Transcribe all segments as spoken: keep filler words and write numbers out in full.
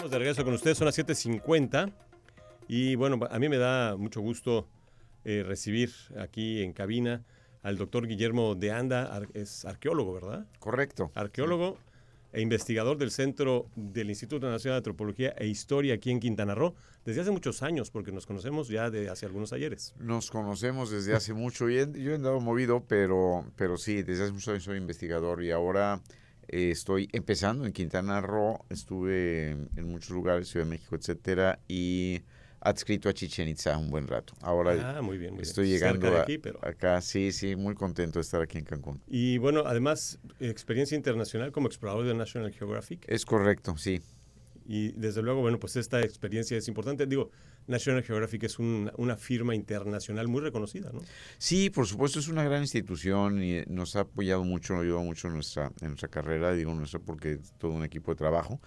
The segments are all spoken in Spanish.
Estamos de regreso con ustedes, son las siete cincuenta y bueno, a mí me da mucho gusto eh, recibir aquí en cabina al doctor Guillermo de Anda, ar- es arqueólogo, ¿verdad? Correcto. Arqueólogo sí. E investigador del Centro del Instituto Nacional de Antropología e Historia aquí en Quintana Roo, desde hace muchos años, porque nos conocemos ya de hace algunos ayeres. Nos conocemos desde hace mucho y he- yo he andado movido, pero, pero sí, desde hace muchos años soy investigador y ahora eh, estoy empezando en Quintana Roo, estuve en, en muchos lugares, Ciudad de México, etcétera, y adscrito a Chichén Itzá un buen rato. Ahora Ah, muy bien, muy estoy bien. Cerca llegando de a- aquí, pero... acá, sí, sí, muy contento de estar aquí en Cancún. Y bueno, además, experiencia internacional como explorador de National Geographic. Es correcto, sí. Y desde luego, bueno, pues esta experiencia es importante. Digo, National Geographic es un, una firma internacional muy reconocida, ¿no? Sí, por supuesto, es una gran institución y nos ha apoyado mucho, nos ha ayudado mucho en nuestra, en nuestra carrera, digo nuestra porque es todo un equipo de trabajo,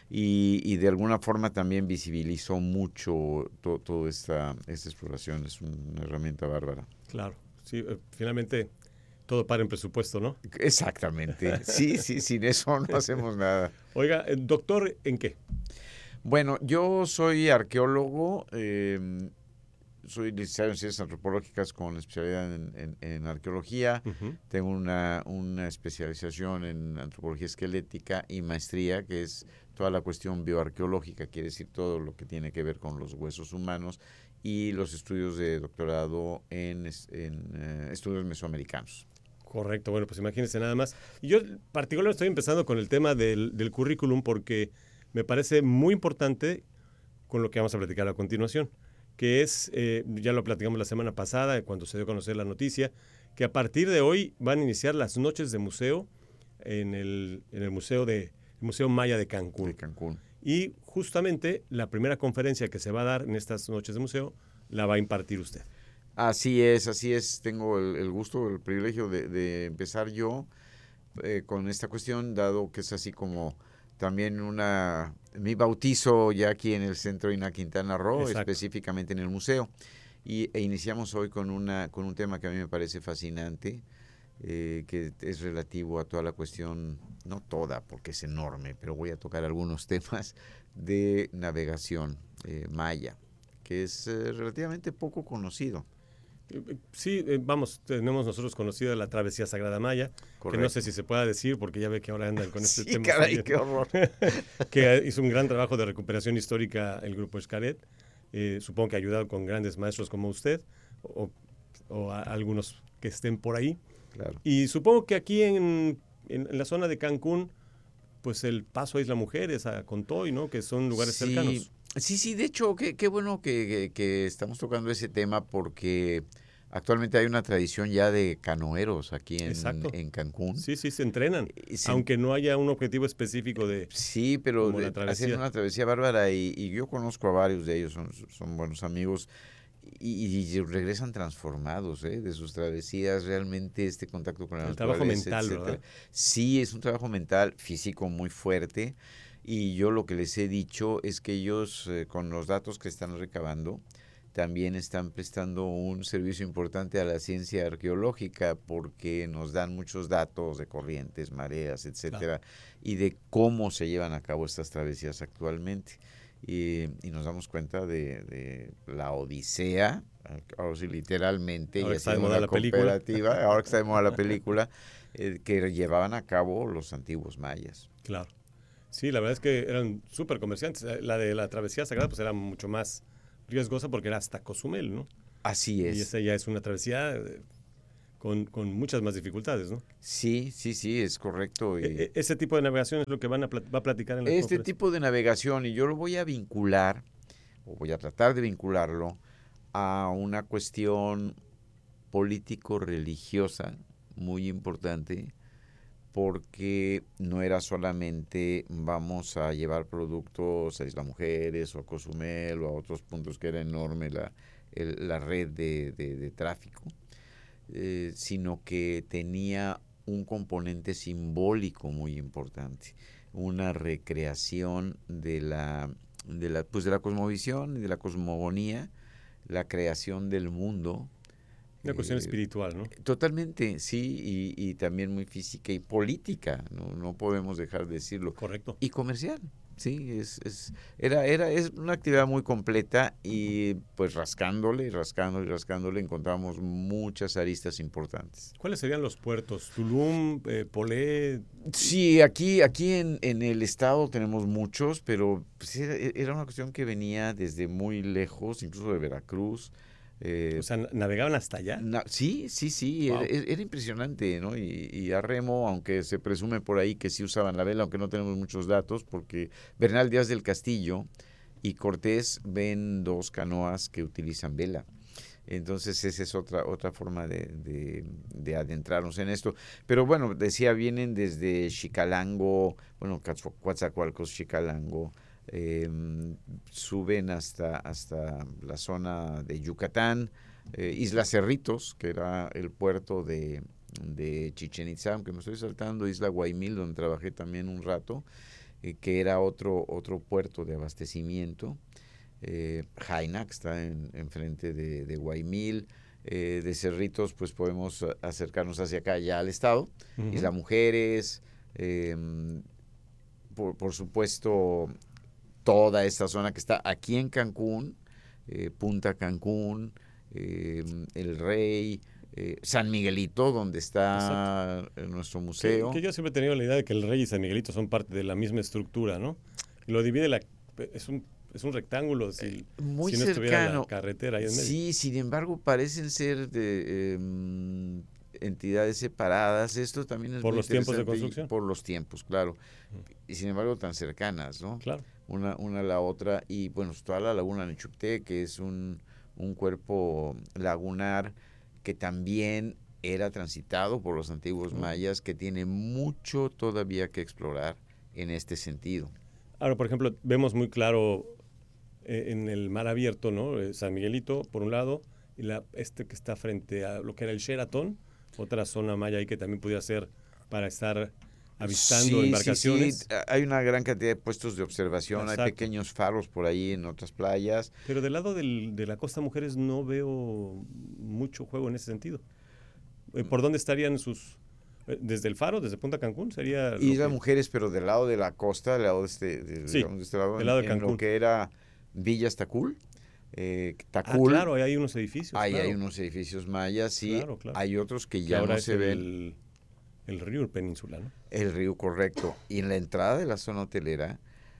y, y de alguna forma también visibilizó mucho to, toda esta, esta exploración, es una herramienta bárbara. Claro, sí, eh, finalmente todo para en presupuesto, ¿no? Exactamente, sí, sí, sin eso no hacemos nada. Oiga, eh, doctor, ¿en qué? Bueno, yo soy arqueólogo, eh, soy licenciado en Ciencias Antropológicas con especialidad en, en, en arqueología. Uh-huh. Tengo una, una especialización en antropología esquelética y maestría, que es toda la cuestión bioarqueológica, quiere decir todo lo que tiene que ver con los huesos humanos, y los estudios de doctorado en, en uh, estudios mesoamericanos. Correcto, bueno, pues imagínense nada más. Y yo particularmente estoy empezando con el tema del, del currículum porque me parece muy importante con lo que vamos a platicar a continuación, que es, eh, ya lo platicamos la semana pasada, cuando se dio a conocer la noticia, que a partir de hoy van a iniciar las noches de museo en el, en el Museo de el Museo Maya de Cancún. De Cancún. Y justamente la primera conferencia que se va a dar en estas noches de museo la va a impartir usted. Así es, así es. Tengo el, el gusto, el privilegio de, de empezar yo eh, con esta cuestión, dado que es así como también una mi bautizo ya aquí en el Centro INAH Quintana Roo, Exacto. específicamente en el museo. Y, e iniciamos hoy con, una, con un tema que a mí me parece fascinante, eh, que es relativo a toda la cuestión, no toda, porque es enorme, pero voy a tocar algunos temas de navegación eh, maya, que es eh, relativamente poco conocido. Sí, eh, vamos, tenemos nosotros conocida la Travesía Sagrada Maya, Correcto. Que no sé si se pueda decir, porque ya ve que ahora andan con este sí, tema. Caray, qué horror. Que hizo un gran trabajo de recuperación histórica el Grupo Xcaret, eh, supongo que ayudado con grandes maestros como usted, o, o a algunos que estén por ahí. Claro. Y supongo que aquí en, en, en la zona de Cancún, pues el paso a Isla Mujeres, a Contoy, ¿no? Que son lugares sí, cercanos. Sí, sí, de hecho, qué, qué bueno que, que, que estamos tocando ese tema porque actualmente hay una tradición ya de canoeros aquí en, en Cancún. Sí, sí, se entrenan, se, aunque no haya un objetivo específico de Sí, pero como de, la travesía. hacen una travesía bárbara y, y yo conozco a varios de ellos, son, son buenos amigos y, y regresan transformados ¿eh? de sus travesías, realmente este contacto con la El naturaleza, trabajo mental, etcétera. ¿verdad? Sí, es un trabajo mental, físico muy fuerte. Y yo lo que les he dicho es que ellos, eh, con los datos que están recabando, también están prestando un servicio importante a la ciencia arqueológica porque nos dan muchos datos de corrientes, mareas, etcétera, claro. y de cómo se llevan a cabo estas travesías actualmente. Y, y nos damos cuenta de, de la odisea, ahora sí, literalmente, ahora y haciendo una cooperativa, ahora que está de moda la película, eh, que llevaban a cabo los antiguos mayas. Claro. Sí, la verdad es que eran súper comerciantes. La de la Travesía Sagrada pues era mucho más riesgosa porque era hasta Cozumel, ¿no? Así es. Y esa ya es una travesía con, con muchas más dificultades, ¿no? Sí, sí, sí, es correcto. Y e- ese tipo de navegación es lo que van a plat- va a platicar en la Este conferencia. tipo de navegación, y yo lo voy a vincular, o voy a tratar de vincularlo, a una cuestión político-religiosa muy importante, porque no era solamente vamos a llevar productos a Isla Mujeres o a Cozumel o a otros puntos que era enorme la, el, la red de, de, de tráfico, eh, sino que tenía un componente simbólico muy importante, una recreación de la, de la, pues de la cosmovisión y de la cosmogonía, la creación del mundo Una cuestión Eh, espiritual, ¿no? Totalmente, sí, y, y también muy física y política, no, no podemos dejar de decirlo. Correcto. Y comercial, sí, es, es, era, era, es una actividad muy completa y pues rascándole, rascándole, rascándole encontramos muchas aristas importantes. ¿Cuáles serían los puertos? Tulum, eh, Polé. Sí, aquí, aquí en, en el estado tenemos muchos, pero pues era, era una cuestión que venía desde muy lejos, incluso de Veracruz. O eh, sea, ¿navegaban hasta allá? Na- sí, sí, sí, era, Wow. era- era impresionante, ¿no? Y, y a remo, aunque se presume por ahí que sí usaban la vela, aunque no tenemos muchos datos, porque Bernal Díaz del Castillo y Cortés ven dos canoas que utilizan vela. Entonces esa es otra, otra forma de, de- de adentrarnos en esto. Pero bueno, decía, vienen desde Xicalango, bueno, Coatzo- Coatzacoalcos, Xicalango, em, suben hasta, hasta la zona de Yucatán, eh, Isla Cerritos, que era el puerto de, de Chichen Itzá, aunque me estoy saltando, Isla Guaymil, donde trabajé también un rato, eh, que era otro, otro puerto de abastecimiento. eh, Jaina, que está en, enfrente de, de Guaymil, eh, de Cerritos, pues podemos a- acercarnos hacia acá, ya al estado, Ujú. Isla Mujeres, eh, por, por supuesto, toda esta zona que está aquí en Cancún, eh, Punta Cancún, eh, El Rey, eh, San Miguelito, donde Exacto. está eh, nuestro Que, museo. que yo siempre he tenido la idea de que el Rey y San Miguelito son parte de la misma estructura, ¿no? Lo divide la... Es un, es un rectángulo si, Muy si no estuviera la cercano. carretera ahí en medio. Sí, sin embargo, parecen ser de em, entidades separadas. Esto también es Por muy los tiempos de interesante y construcción. por los tiempos, claro. Y sin embargo, tan cercanas, ¿no? Claro. Una, una a la otra. Y bueno, toda la laguna Nechupté, que es un, un cuerpo lagunar que también era transitado por los antiguos Mm. mayas, que tiene mucho todavía que explorar en este sentido. Ahora, por ejemplo, vemos muy claro eh, en el mar abierto, ¿no? Eh, San Miguelito, por un lado, y la, este que está frente a lo que era el Sheraton, otra zona maya ahí que también pudiera ser para estar avistando Sí, sí, sí. embarcaciones. a- Hay una gran cantidad de puestos de observación. Hay Exacto. pequeños faros por ahí en otras playas. Pero del lado del- de la Costa Mujeres no veo mucho juego en ese sentido. Eh, ¿Por dónde estarían sus... eh, desde el faro, desde Punta Cancún, sería lo Islas que... Mujeres, pero del lado de la costa, del lado de este, de- Sí, digamos, de este lado, del en, lado de en lo Cancún. que era Villas Tacul. Eh, Ah, Tacul, claro, ahí hay unos edificios, ahí hay claro, unos edificios mayas, y claro, claro. hay otros que Que ya ahora no es se ven. el, el río Península, ¿no? El río, correcto. Y en la entrada de la zona hotelera,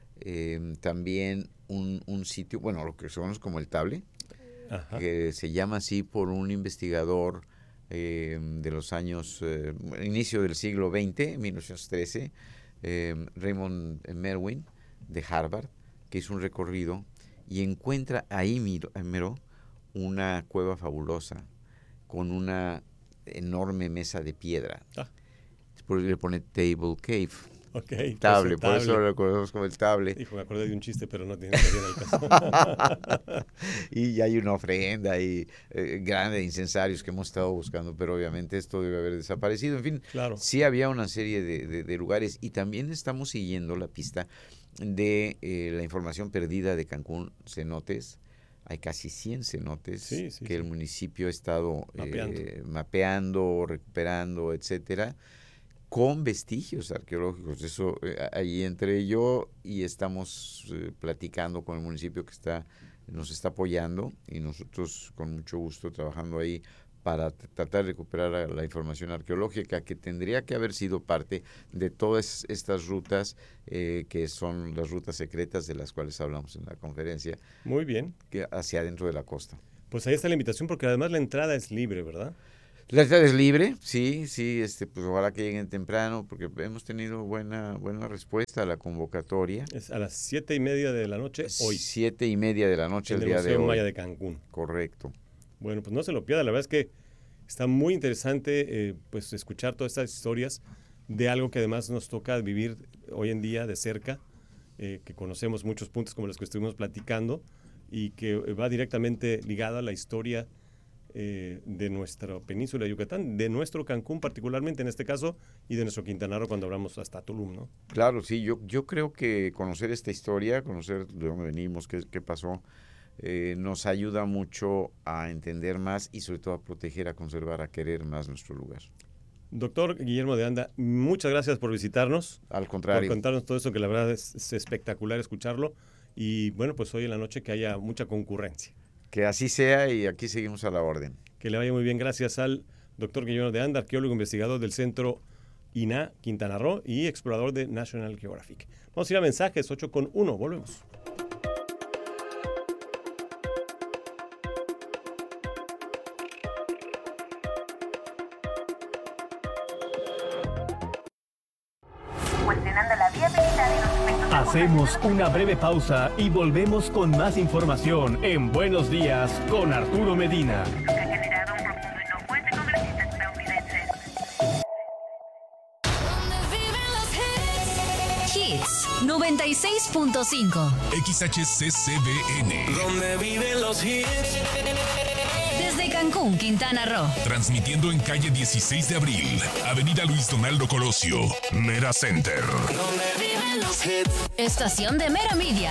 eh, también un, un sitio, bueno, lo que se conoce como el Table, Ajá. que se llama así por un investigador eh, de los años, eh, inicio del siglo veinte, mil novecientos trece, eh, Raymond Merwin, de Harvard, que hizo un recorrido y encuentra ahí miro- mero una cueva fabulosa con una enorme mesa de piedra. Ah, Por eso le pone Table Cave. ok, pues Table, el por eso Table. lo conocemos como el Table. Hijo, me acordé de un chiste, pero no tiene que ver el caso. Y ya hay una ofrenda y eh, grande de incensarios que hemos estado buscando, pero obviamente esto debe haber desaparecido. En fin, Claro. sí había una serie de, de- de lugares, y también estamos siguiendo la pista de eh, la información perdida de Cancún cenotes. Hay casi cien cenotes Sí, sí, que el sí. municipio ha estado Mapeando. eh, mapeando, recuperando, etcétera, con vestigios arqueológicos. Eso, eh, ahí entré yo y estamos eh, platicando con el municipio que está nos está apoyando, y nosotros con mucho gusto trabajando ahí para t- tratar de recuperar la, la información arqueológica que tendría que haber sido parte de todas estas rutas, eh, que son las rutas secretas de las cuales hablamos en la conferencia, Muy bien. que hacia adentro de la costa. Pues ahí está la invitación porque además la entrada es libre, ¿verdad? La entrada es libre, sí, sí, este, pues ojalá que lleguen temprano, porque hemos tenido buena, buena respuesta a la convocatoria. Es a las siete y media de la noche hoy, Siete y media de la noche en el el día de Museo hoy. Maya de Cancún. Correcto. Bueno, pues no se lo pierda. La verdad es que está muy interesante eh, pues escuchar todas estas historias de algo que además nos toca vivir hoy en día de cerca, eh, que conocemos muchos puntos como los que estuvimos platicando y que va directamente ligada a la historia eh, de nuestra península de Yucatán, de nuestro Cancún particularmente en este caso y de nuestro Quintana Roo cuando hablamos hasta Tulum, ¿no? Claro, sí, yo, yo creo que conocer esta historia, conocer de dónde venimos, qué, qué pasó, eh, nos ayuda mucho a entender más y sobre todo a proteger, a conservar, a querer más nuestro lugar. Doctor Guillermo de Anda, muchas gracias por visitarnos. Al contrario. Por contarnos todo eso, que la verdad es, es espectacular escucharlo. Y bueno, pues hoy en la noche que haya mucha concurrencia. Que así sea y aquí seguimos a la orden. Que le vaya muy bien. Gracias al doctor Guillermo de Anda, arqueólogo investigador del Centro I N A Quintana Roo y explorador de National Geographic. Vamos a ir a mensajes, ocho con uno. Volvemos. Hacemos una breve pausa y volvemos con más información en Buenos Días con Arturo Medina. Hits noventa y seis punto cinco. X H C C B N. Donde viven los hits. Desde Cancún, Quintana Roo. Transmitiendo en calle dieciséis de abril, Avenida Luis Donaldo Colosio, Mera Center. Donde viven los hits. Estación de Mera Media.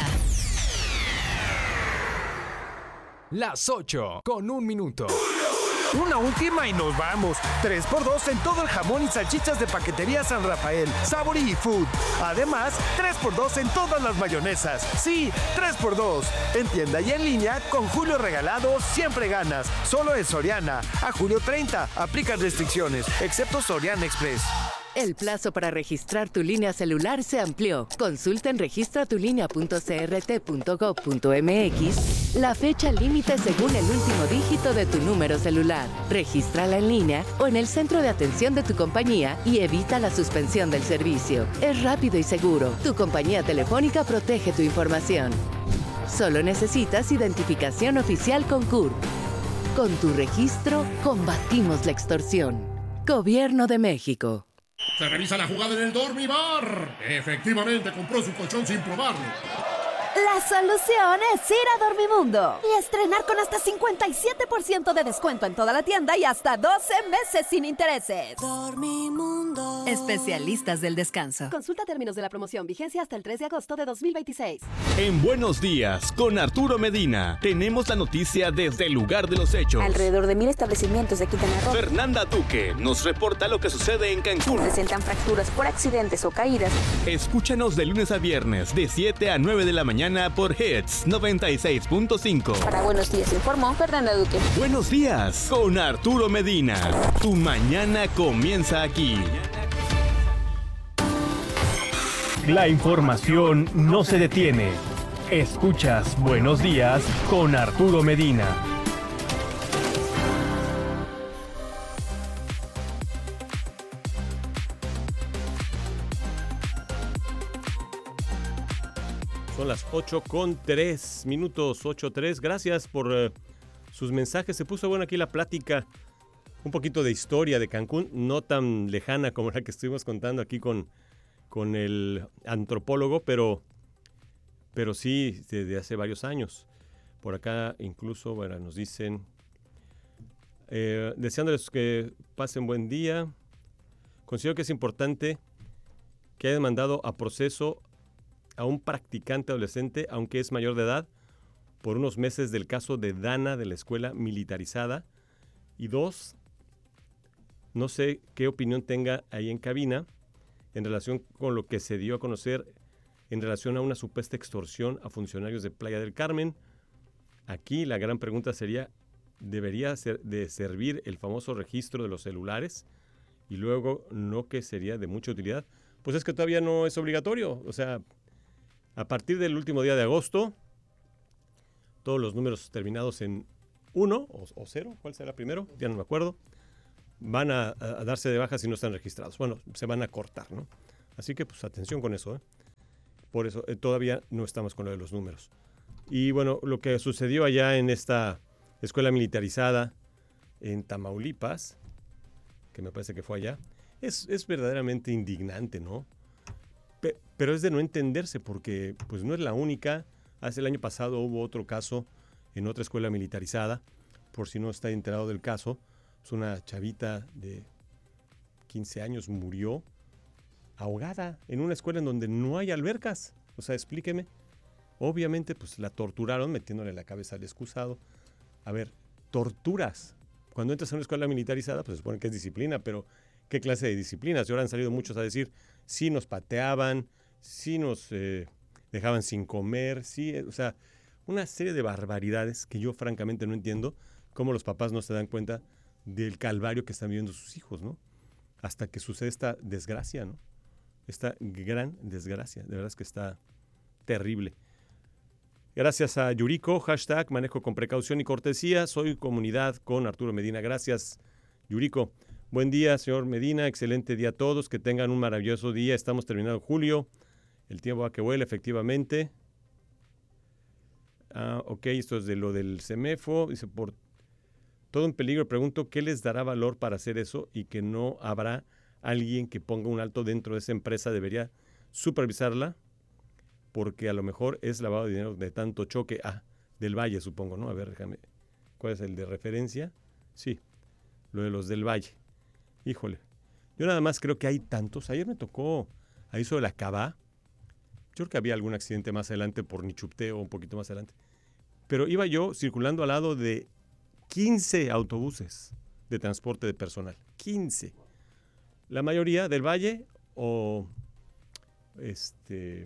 Las ocho con un minuto. Una última y nos vamos. tres por dos en todo el jamón y salchichas de Paquetería San Rafael, Sabor y Food. Además, tres por dos en todas las mayonesas. Sí, tres por dos. En tienda y en línea, con Julio Regalado, siempre ganas. Solo en Soriana. A julio treinta. Aplican restricciones, excepto Soriana Express. El plazo para registrar tu línea celular se amplió. Consulta en registra tu línea punto c r t punto gov punto m x la fecha límite según el último dígito de tu número celular. Regístrala en línea o en el centro de atención de tu compañía y evita la suspensión del servicio. Es rápido y seguro. Tu compañía telefónica protege tu información. Solo necesitas identificación oficial con C U R. Con tu registro, combatimos la extorsión. Gobierno de México. Se revisa la jugada en el Dormibar. Efectivamente, compró su colchón sin probarlo. La solución es ir a Dormimundo y estrenar con hasta cincuenta y siete por ciento de descuento en toda la tienda y hasta doce meses sin intereses. Dormimundo. Especialistas del descanso. Consulta términos de la promoción. Vigencia hasta el tres de agosto de dos mil veintiséis. En Buenos Días con Arturo Medina tenemos la noticia desde el lugar de los hechos. Alrededor de mil establecimientos de Quintana Roo. Fernanda Duque nos reporta lo que sucede en Cancún. Presentan fracturas por accidentes o caídas. Escúchanos de lunes a viernes de siete a nueve de la mañana por Hits noventa y seis punto cinco. Para Buenos Días informó Fernanda Duque. Buenos días con Arturo Medina. Tu mañana comienza aquí. La información no se detiene. Escuchas Buenos Días con Arturo Medina. Son las ocho con tres minutos, ocho tres. Gracias por uh, sus mensajes. Se puso bueno aquí la plática. Un poquito de historia de Cancún, no tan lejana como la que estuvimos contando aquí con, con el antropólogo, pero, pero sí desde hace varios años. Por acá incluso, bueno, nos dicen, eh, deseándoles que pasen buen día. Considero que es importante que hayan mandado a proceso a un practicante adolescente, aunque es mayor de edad, por unos meses del caso de Dana de la escuela militarizada. Y dos, no sé qué opinión tenga ahí en cabina en relación con lo que se dio a conocer en relación a una supuesta extorsión a funcionarios de Playa del Carmen. Aquí la gran pregunta sería, ¿debería ser de servir el famoso registro de los celulares? Y luego, ¿no que sería de mucha utilidad? Pues es que todavía no es obligatorio. O sea, a partir del último día de agosto, todos los números terminados en uno o, o cero, ¿cuál será primero? Ya no me acuerdo. Van a, a darse de baja si no están registrados. Bueno, se van a cortar, ¿no? Así que, pues, atención con eso, ¿eh? Por eso, eh, todavía no estamos con lo de los números. Y, bueno, lo que sucedió allá en esta escuela militarizada en Tamaulipas, que me parece que fue allá, es, es verdaderamente indignante, ¿no? Pe- pero es de no entenderse porque, pues, no es la única. Hace el año pasado hubo otro caso en otra escuela militarizada, por si no está enterado del caso. Pues una chavita de quince años murió ahogada en una escuela en donde no hay albercas. O sea, explíqueme. Obviamente, pues la torturaron metiéndole la cabeza al excusado. A ver, torturas. Cuando entras a una escuela militarizada, pues se supone que es disciplina, pero ¿qué clase de disciplinas? Y ahora han salido muchos a decir, sí nos pateaban, sí nos eh, dejaban sin comer, sí, eh, o sea, una serie de barbaridades que yo francamente no entiendo cómo los papás no se dan cuenta del calvario que están viviendo sus hijos, ¿no? Hasta que sucede esta desgracia, ¿no? Esta gran desgracia, de verdad es que está terrible. Gracias a Yuriko, hashtag manejo con precaución y cortesía, soy comunidad con Arturo Medina. Gracias, Yuriko. Buen día, señor Medina, excelente día a todos, que tengan un maravilloso día. Estamos terminando julio, el tiempo va que vuela, efectivamente. Ah, ok, esto es de lo del CEMEFO, dice, por todo en peligro, pregunto, ¿qué les dará valor para hacer eso y que no habrá alguien que ponga un alto dentro de esa empresa? Debería supervisarla, porque a lo mejor es lavado de dinero de tanto choque. Ah, del Valle, supongo, ¿no? A ver, déjame. ¿Cuál es el de referencia? Sí, lo de los del Valle. Híjole. Yo nada más creo que hay tantos. Ayer me tocó ahí sobre la Cabá. Yo creo que había algún accidente más adelante por Nichupteo, un poquito más adelante. Pero iba yo circulando al lado de quince autobuses de transporte de personal. quince. La mayoría del Valle o este...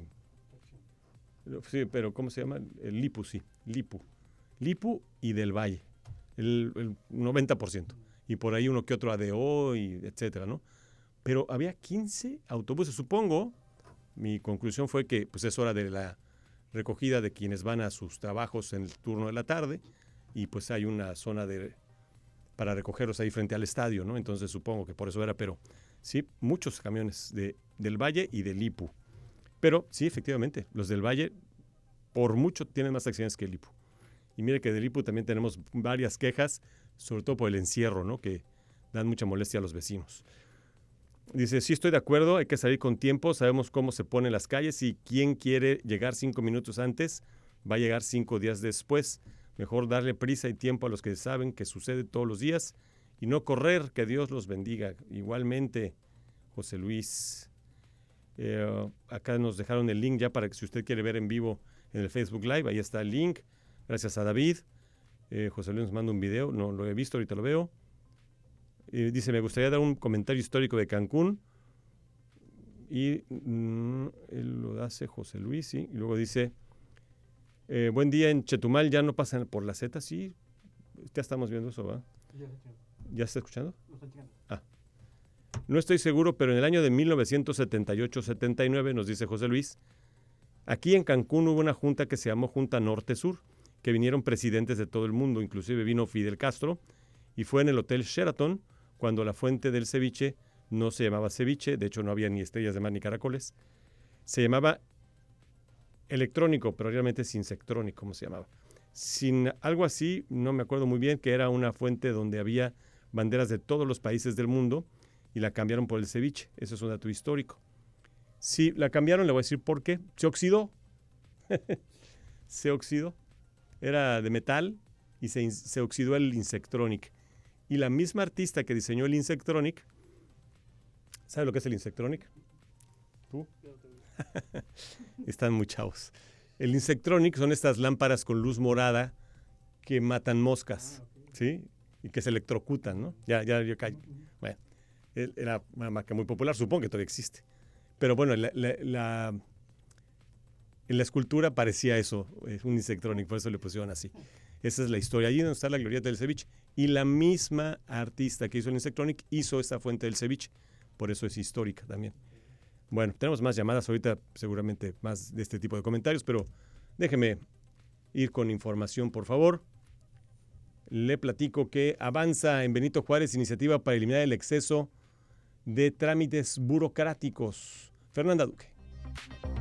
Sí, pero ¿cómo se llama? El Lipu, sí, Lipu. Lipu y del Valle, el, el noventa por ciento. Y por ahí uno que otro A D O, y etcétera, ¿no? Pero había quince autobuses. Supongo, mi conclusión fue que pues es hora de la recogida de quienes van a sus trabajos en el turno de la tarde y pues hay una zona de para recogerlos ahí frente al estadio, ¿no? Entonces supongo que por eso era, pero sí, muchos camiones de, del Valle y del Lipu. Pero sí, efectivamente, los del Valle por mucho tienen más accidentes que el Lipu. Y mire que del Lipu también tenemos varias quejas, sobre todo por el encierro, ¿no? Que dan mucha molestia a los vecinos. Dice, sí estoy de acuerdo, hay que salir con tiempo, sabemos cómo se ponen las calles y quien quiere llegar cinco minutos antes va a llegar cinco días después. Mejor darle prisa y tiempo a los que saben que sucede todos los días y no correr, que Dios los bendiga. Igualmente, José Luis... Eh, acá nos dejaron el link ya para que si usted quiere ver en vivo en el Facebook Live, ahí está el link. Gracias a David. Eh, José Luis nos manda un video, no lo he visto, ahorita lo veo. Eh, dice, me gustaría dar un comentario histórico de Cancún. Y mm, él lo hace José Luis, sí. Y luego dice, eh, buen día, en Chetumal ya no pasan por la Z, sí. Ya estamos viendo eso, ¿va? ¿Ya está escuchando? Ah. No estoy seguro, pero en el año de mil novecientos setenta y ocho setenta y nueve, nos dice José Luis, aquí en Cancún hubo una junta que se llamó Junta Norte-Sur, que vinieron presidentes de todo el mundo, inclusive vino Fidel Castro, y fue en el Hotel Sheraton, cuando la fuente del ceviche no se llamaba ceviche, de hecho no había ni estrellas de mar ni caracoles, se llamaba electrónico, pero realmente es insectrónico, ¿cómo se llamaba? Sin algo así, no me acuerdo muy bien, que era una fuente donde había banderas de todos los países del mundo, y la cambiaron por el ceviche. Eso es un dato histórico. Sí, la cambiaron, le voy a decir por qué. Se oxidó. se oxidó. Era de metal y se, se oxidó el Insectronic. Y la misma artista que diseñó el Insectronic, ¿sabe lo que es el Insectronic? ¿Tú? Están muy chavos. El Insectronic son estas lámparas con luz morada que matan moscas, ¿sí? Y que se electrocutan, ¿no? Ya, ya, yo callo. Bueno. Era una marca muy popular, supongo que todavía existe. Pero bueno, la, la, la, en la escultura parecía eso, un Insectronic, por eso le pusieron así. Esa es la historia. Allí donde está la glorieta del ceviche. Y la misma artista que hizo el Insectronic hizo esta fuente del ceviche. Por eso es histórica también. Bueno, tenemos más llamadas ahorita, seguramente más de este tipo de comentarios, pero déjeme ir con información, por favor. Le platico que avanza en Benito Juárez iniciativa para eliminar el exceso de trámites burocráticos. Fernanda Duque.